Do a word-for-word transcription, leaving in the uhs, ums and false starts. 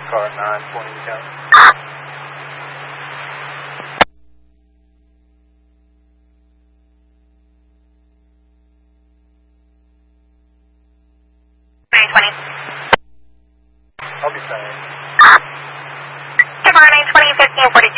car nine twenty County. nine twenty. I'll be saying. Good morning, twenty fifteen forty.